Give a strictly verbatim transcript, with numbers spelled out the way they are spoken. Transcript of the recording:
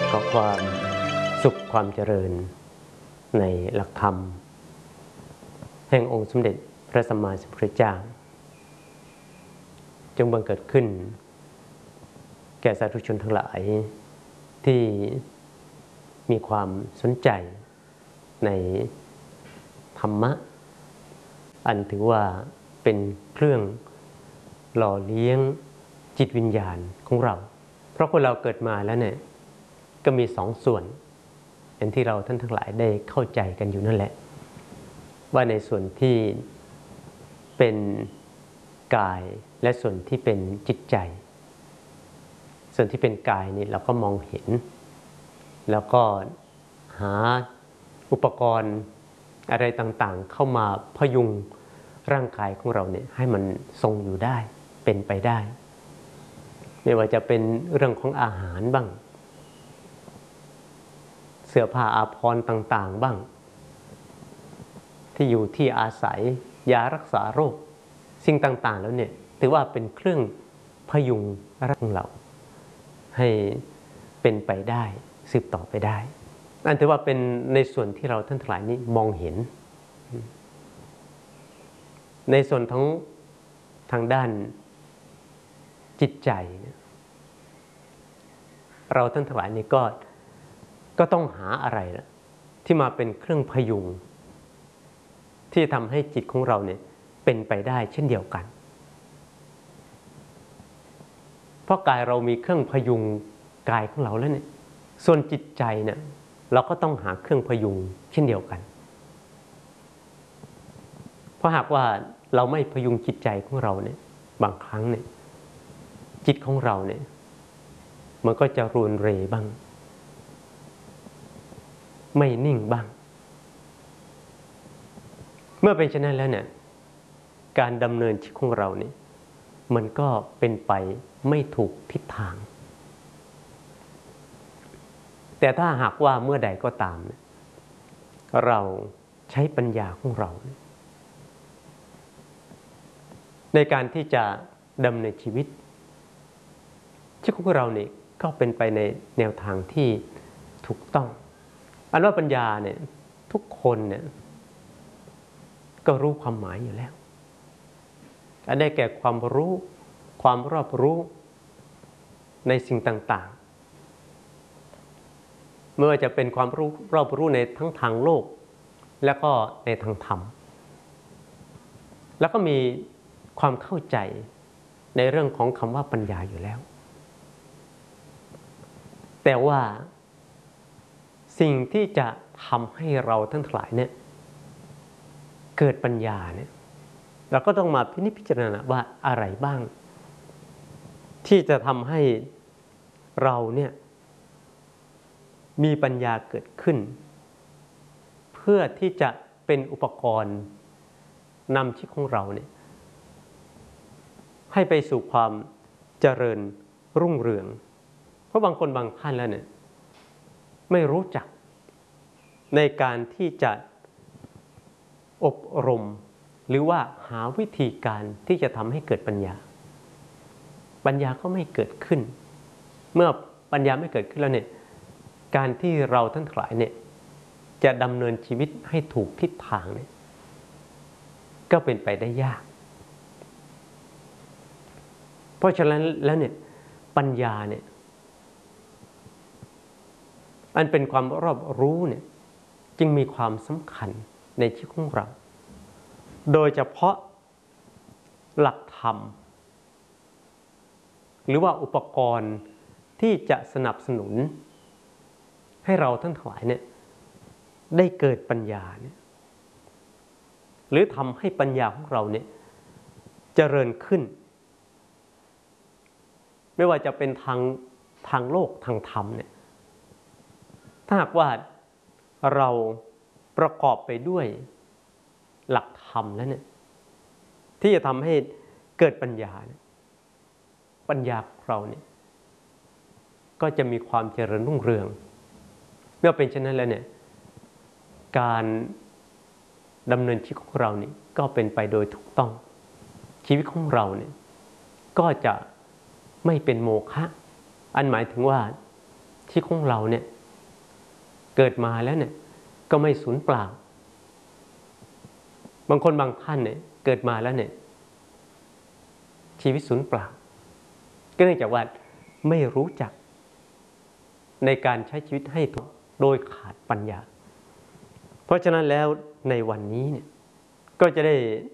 ก็ความสุขความเจริญในหลักธรรมแห่งองค์สมเด็จพระสัมมาสัมพุทธเจ้าจงบังเกิดขึ้นแก่สาธุชนทั้งหลายที่มีความสนใจในธรรมะอันถือว่าเป็นเครื่องหล่อเลี้ยงจิตวิญญาณของเราเพราะคนเราเกิดมาแล้วเนี่ยก็มีสองส่วนอย่างที่เราท่านทั้งหลายได้เข้าใจกันอยู่นั่นแหละว่าในส่วนที่เป็นกายและส่วนที่เป็นจิตใจส่วนที่เป็นกายนี่เราก็มองเห็นแล้วก็หาอุปกรณ์อะไรต่างๆเข้ามาพยุงร่างกายของเราเนี่ยให้มันทรงอยู่ได้เป็นไปได้ไม่ว่าจะเป็นเรื่องของอาหารบ้างเสื้อผ้าอาภรณ์ต่างๆบ้างที่อยู่ที่อาศัยยารักษาโรคสิ่งต่างๆแล้วเนี่ยถือว่าเป็นเครื่องพยุงร่างเราให้เป็นไปได้สืบต่อไปได้นั่นถือว่าเป็นในส่วนที่เราท่านทั้งหลายนี้มองเห็นในส่วนของทางด้านจิตใจเราท่านทั้งหลายนี้ก็ก็ต้องหาอะไรล่ะที่มาเป็นเครื่องพยุงที่ทำให้จิตของเราเนี่ยเป็นไปได้เช่นเดียวกันเพราะกายเรามีเครื่องพยุงกายของเราแล้วเนี่ยส่วนจิตใจเนี่ยเราก็ต้องหาเครื่องพยุงเช่นเดียวกันเพราะหากว่าเราไม่พยุงจิตใจของเราเนี่ยบางครั้งเนี่ยจิตของเราเนี่ยมันก็จะรุนเรบ้างไม่นิ่งบ้างเมื่อเป็นเช่นนั้นแล้วเนี่ยการดำเนินชีวิตของเราเนี่ยมันก็เป็นไปไม่ถูกทิศทางแต่ถ้าหากว่าเมื่อใดก็ตามเราใช้ปัญญาของเราในการที่จะดำเนินชีวิตชีวิตของเราเนี่ยก็เป็นไปในแนวทางที่ถูกต้องอันว่าปัญญาเนี่ยทุกคนเนี่ยก็รู้ความหมายอยู่แล้วอันได้แก่ความรู้ความรอบรู้ในสิ่งต่างๆไม่ว่าจะเป็นความรู้รอบรู้ในทั้งทางโลกและก็ในทางธรรมแล้วก็มีความเข้าใจในเรื่องของคำว่าปัญญาอยู่แล้วแต่ว่าสิ่งที่จะทำให้เราทั้งหลายเนี่ยเกิดปัญญาเนี่ยเราก็ต้องมาพินิจพิจารณาว่าอะไรบ้างที่จะทำให้เราเนี่ยมีปัญญาเกิดขึ้นเพื่อที่จะเป็นอุปกรณ์นำชีวิตของเราเนี่ยให้ไปสู่ความเจริญรุ่งเรืองเพราะบางคนบางท่านแล้วเนี่ยไม่รู้จักในการที่จะอบรมหรือว่าหาวิธีการที่จะทำให้เกิดปัญญาปัญญาก็ไม่เกิดขึ้นเมื่อปัญญาไม่เกิดขึ้นแล้วเนี่ยการที่เราทั้งหลายเนี่ยจะดำเนินชีวิตให้ถูกทิศทางเนี่ยก็เป็นไปได้ยากเพราะฉะนั้นแล้วเนี่ยปัญญาเนี่ยมันเป็นความรอบรู้เนี่ยจึงมีความสำคัญในชีวิตของเราโดยเฉพาะหลักธรรมหรือว่าอุปกรณ์ที่จะสนับสนุนให้เราทั้งหลายเนี่ยได้เกิดปัญญาเนี่ยหรือทำให้ปัญญาของเราเนี่ยเจริญขึ้นไม่ว่าจะเป็นทางทางโลกทางธรรมเนี่ยถ้าหากว่าเราประกอบไปด้วยหลักธรรมแล้วเนี่ยที่จะทำให้เกิดปัญญาเนี่ยปัญญาของเราเนี่ยก็จะมีความเจริญรุ่งเรืองเมื่อเป็นเช่นนั้นแล้วเนี่ยการดำเนินชีวิตของเรานี่ก็เป็นไปโดยถูกต้องชีวิตของเราเนี่ยก็จะไม่เป็นโมฆะอันหมายถึงว่าที่ของเราเนี่ยเกิดมาแล้วเนี่ยก็ไม่สูญเปล่าบางคนบางท่านเนี่ยเกิดมาแล้วเนี่ยชีวิตสูญเปล่าก็เนื่องจากว่าไม่รู้จักในการใช้ชีวิตให้ถูกโดยขาดปัญญาเพราะฉะนั้นแล้วในวันนี้เนี่ยก็จะได้